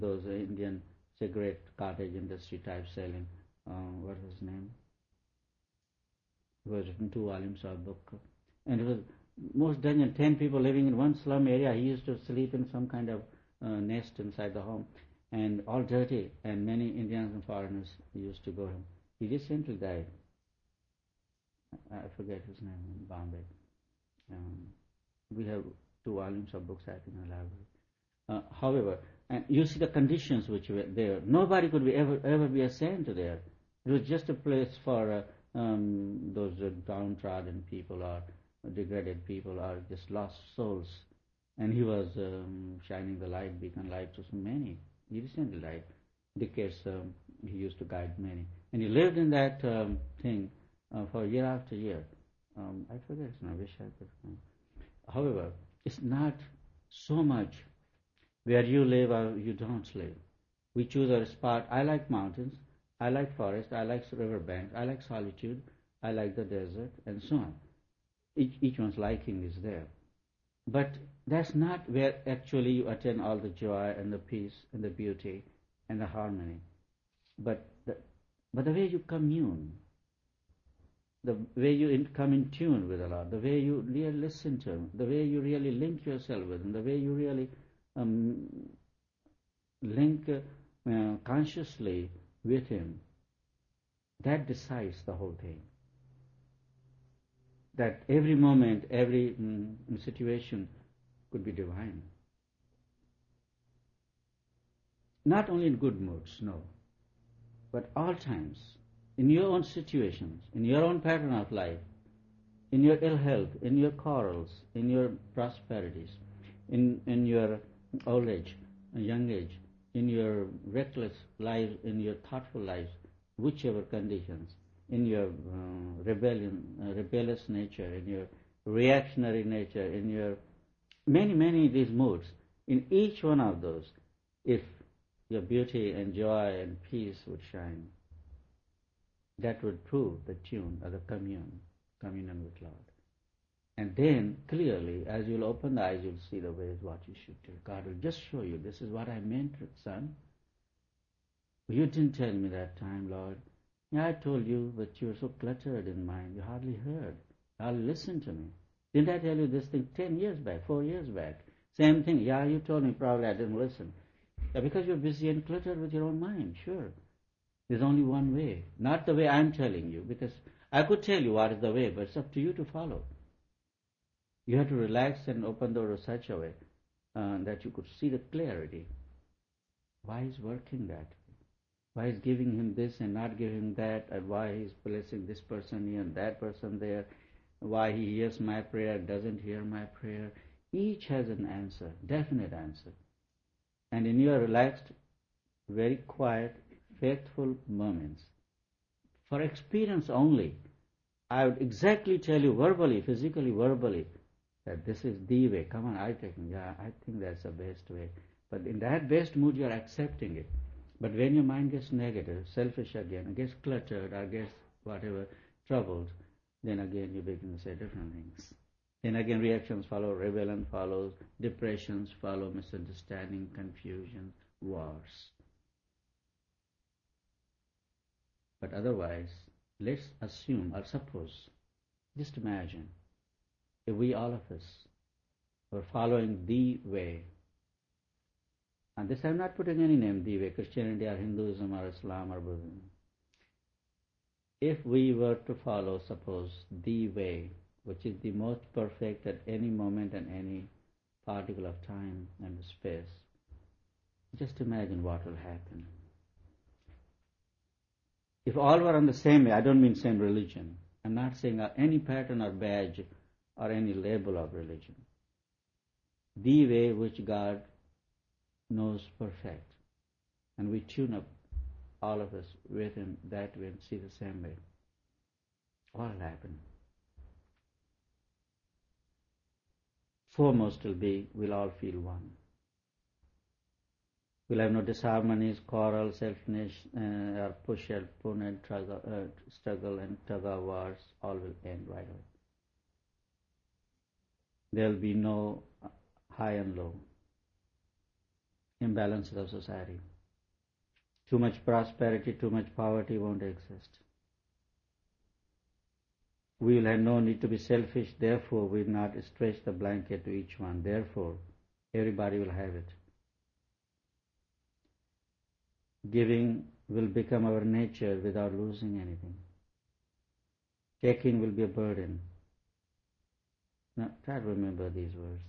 those Indian cigarette cottage industry type selling. What was his name? It was written 2 volumes of book, and it was most dungeon. 10 people living in one slum area. He used to sleep in some kind of nest inside the home, and all dirty. And many Indians and foreigners used to go him. He recently died. I forget his name in Bombay. Um, we have 2 volumes of books, I think, in the library. However, and you see the conditions which were there. Nobody could be ever be assigned to there. It was just a place for those downtrodden people or degraded people or just lost souls. And he was shining the light, beacon light to so many. He recently died. Decades he used to guide many. And he lived in that thing for year after year. I forget his name. I wish I could. However, it's not so much where you live or you don't live. We choose our spot. I like mountains, I like forest, I like river banks, I like solitude, I like the desert, and so on. Each one's liking is there. But that's not where actually you attain all the joy and the peace and the beauty and the harmony. But the way you commune, the way you come in tune with Allah, the way you really listen to Him, the way you really link yourself with Him, the way you really link consciously with Him, that decides the whole thing. That every moment, every situation could be divine. Not only in good moods, no, but all times, in your own situations, in your own pattern of life, in your ill health, in your quarrels, in your prosperities, in your old age, young age, in your reckless life, in your thoughtful life, whichever conditions, in your rebellious nature, in your reactionary nature, in your many these moods, in each one of those, if your beauty and joy and peace would shine, that would prove the tune of the communion with Lord. And then, clearly, as you'll open the eyes, you'll see the ways what you should do. God will just show you, this is what I meant, son. You didn't tell me that time, Lord. Yeah, I told you, but you were so cluttered in mind, you hardly heard. Hardly listened to me. Didn't I tell you this thing 10 years back, 4 years back? Same thing. Yeah, you told me, probably I didn't listen. Yeah, because you're busy and cluttered with your own mind, sure. There's only one way, not the way I'm telling you, because I could tell you what is the way, but it's up to you to follow. You have to relax and open the door in such a way that you could see the clarity. Why is working that way? Why is giving him this and not giving him that? And why is placing this person here and that person there? Why he hears my prayer, doesn't hear my prayer? Each has an answer, definite answer. And in your relaxed, very quiet, faithful moments, for experience only, I would exactly tell you verbally, physically, verbally, that this is the way. Come on, I think that's the best way. But in that best mood, you are accepting it. But when your mind gets negative, selfish again, gets cluttered, or gets whatever, troubled, then again you begin to say different things. Then again reactions follow, rebellion follows, depressions follow, misunderstanding, confusion, wars. But otherwise, let's assume or suppose, just imagine, if we all of us were following the way, and this I'm not putting any name, the way, Christianity or Hinduism or Islam or Buddhism. If we were to follow, suppose, the way, which is the most perfect at any moment and any particle of time and space, just imagine what will happen. If all were on the same way, I don't mean same religion. I'm not saying any pattern or badge or any label of religion. The way which God knows perfect. And we tune up, all of us, with Him that way and see the same way. What will happen? Foremost will be, we'll all feel one. We'll have no disharmonies, quarrel, selfishness, or push and pull and struggle and tug of wars. All will end right away. There will be no high and low. imbalances of society. Too much prosperity, too much poverty won't exist. We will have no need to be selfish, therefore we will not stretch the blanket to each one. Therefore, everybody will have it. Giving will become our nature without losing anything. Taking will be a burden. Now, try to remember these words.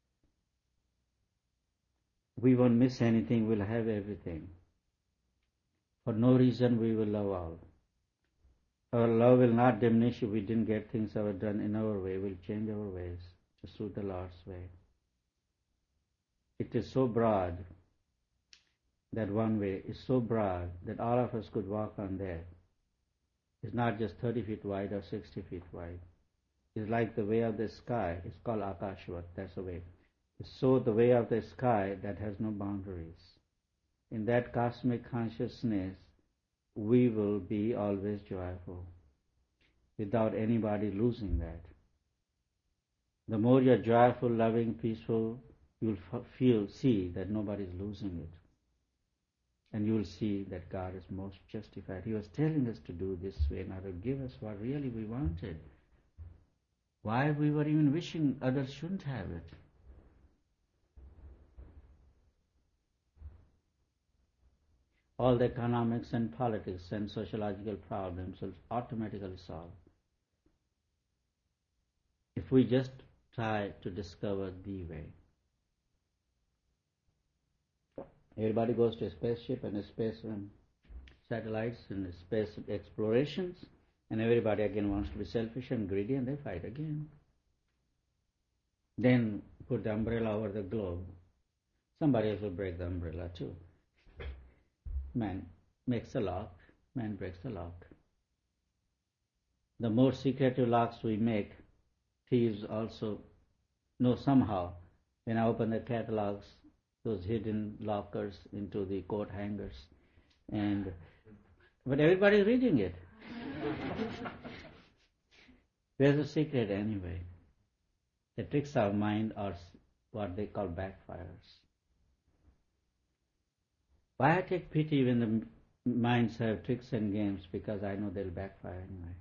We won't miss anything, we'll have everything. For no reason we will love all. Our love will not diminish if we didn't get things ever done in our way. We'll change our ways to suit the Lord's way. It is so broad, that one way is so broad that all of us could walk on there. It's not just 30 feet wide or 60 feet wide. It's like the way of the sky. It's called Akashvat, that's the way. It's so the way of the sky that has no boundaries. In that cosmic consciousness, we will be always joyful, without anybody losing that. The more you're joyful, loving, peaceful, you'll see that nobody's losing it. And you will see that God is most justified. He was telling us to do this way in order to give us what really we wanted. Why we were even wishing others shouldn't have it. All the economics and politics and sociological problems will automatically solve if we just try to discover the way. Everybody goes to a spaceship and a space satellites and space explorations, and everybody again wants to be selfish and greedy, and they fight again. Then put the umbrella over the globe. Somebody else will break the umbrella too. Man makes a lock, man breaks the lock. The more secretive locks we make, thieves also know somehow. When I open the catalogs, those hidden lockers into the coat hangers, but everybody's reading it. Where's the secret anyway? The tricks of mind are what they call backfires. Why I take pity when the minds have tricks and games? Because I know they'll backfire anyway.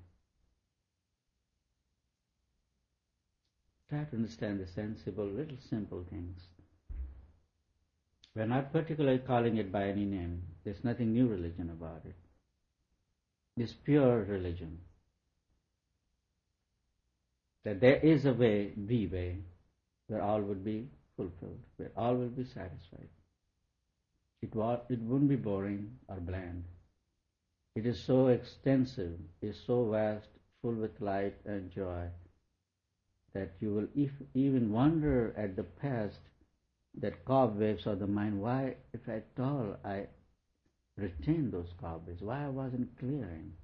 Try to understand the sensible, little simple things. We're not particularly calling it by any name. There's nothing new religion about it. It's pure religion. That there is a way, the way, where all would be fulfilled, where all will be satisfied. It wouldn't be boring or bland. It is so extensive, is so vast, full with light and joy, that you will even wonder at the past, that cobwebs of the mind, why, if at all I retained those cobwebs, why I wasn't clearing?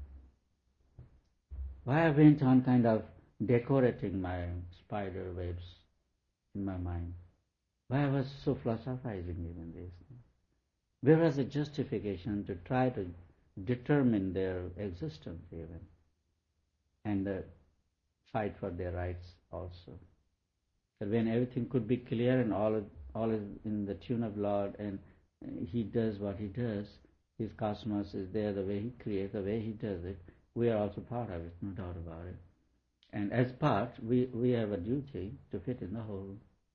Why I went on kind of decorating my spider webs in my mind? Why I was so philosophizing even these things? Where was the justification to try to determine their existence even, and fight for their rights also? That when everything could be clear and all is in the tune of Lord, and He does what He does, His cosmos is there, the way He creates, the way He does it, we are also part of it, no doubt about it. And as part, we have a duty to fit in the whole.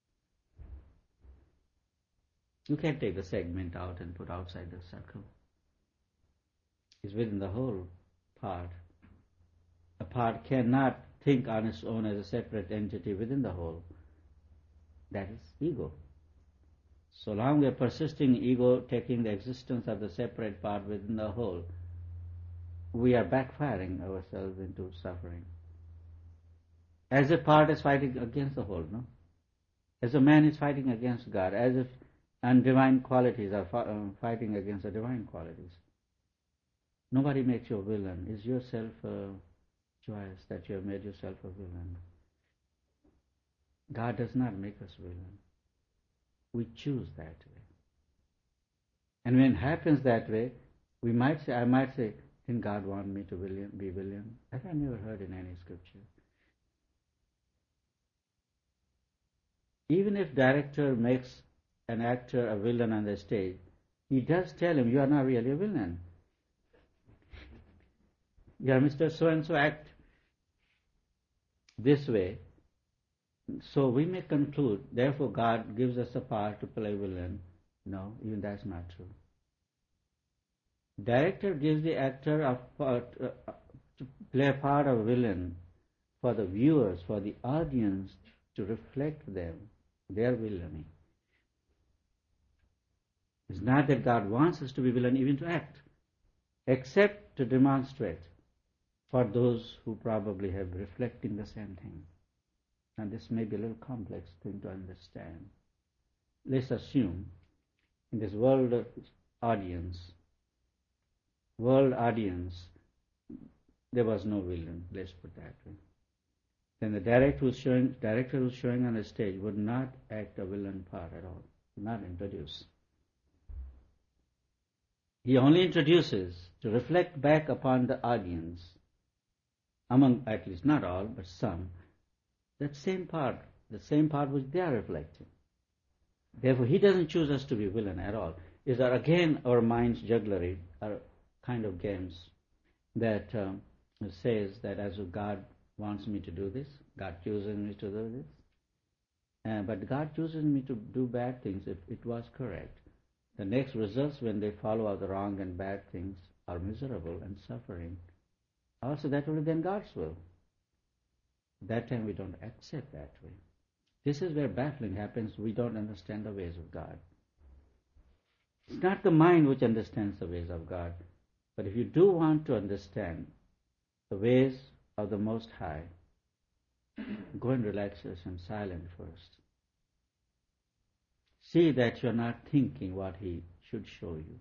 You can't take the segment out and put outside the circle. It's within the whole part. A part cannot think on its own as a separate entity within the whole. That is ego. So long we are persisting ego taking the existence of the separate part within the whole, we are backfiring ourselves into suffering. As a part is fighting against the whole, no? As a man is fighting against God, as if divine qualities are fighting against the divine qualities. Nobody makes you a villain. Is yourself joyous that you have made yourself a villain? God does not make us villain. We choose that way. And when it happens that way, I might say, didn't God want me to be villain? That I never heard in any scripture. Even if director makes an actor a villain on the stage, he does tell him, you are not really a villain. You are Mr. So-and-so, act this way. So we may conclude, therefore God gives us a part to play villain. No, even that's not true. Director gives the actor a part, to play a part of villain for the viewers, for the audience to reflect them, their villainy. It's not that God wants us to be villain even to act, except to demonstrate for those who probably have reflecting the same thing. And this may be a little complex thing to understand. Let's assume in this world audience, there was no villain, let's put that way. Then the director who's showing on the stage would not act a villain part at all, not introduce. He only introduces to reflect back upon the audience, among at least not all, but some, that same part which they are reflecting. Therefore, he doesn't choose us to be villain at all. These are again our mind's jugglery, our kind of games that says that as God wants me to do this, God chooses me to do this, but God chooses me to do bad things if it was correct. The next results when they follow out the wrong and bad things are miserable and suffering. Also, that will be then God's will. That time we don't accept that way. This is where baffling happens. We don't understand the ways of God. It's not the mind which understands the ways of God. But if you do want to understand the ways of the Most High, go in relaxation, silent first. See that you're not thinking what He should show you.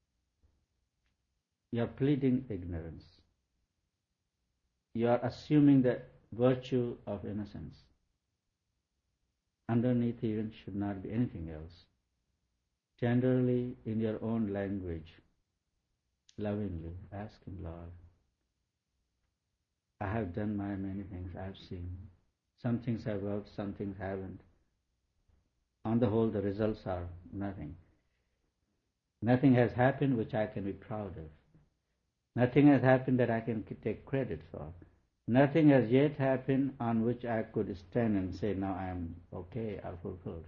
You're pleading ignorance. You are assuming the virtue of innocence. Underneath even should not be anything else. Tenderly, in your own language, lovingly, asking, Lord, I have done my many things, I have seen. Some things have worked, some things haven't. On the whole, the results are nothing. Nothing has happened which I can be proud of. Nothing has happened that I can take credit for. Nothing has yet happened on which I could stand and say, now I am okay, I've fulfilled.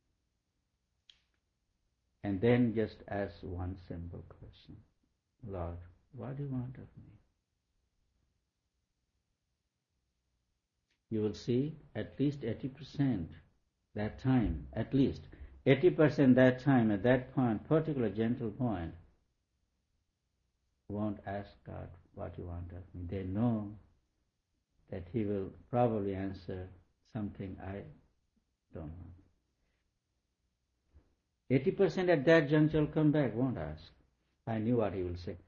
And then just ask one simple question. Lord, what do you want of me? You will see at least 80% that time, at least 80% that time, at that point, particular gentle point, won't ask God what you want of me. They know that He will probably answer something I don't want. 80% at that juncture will come back, won't ask. I knew what He will say.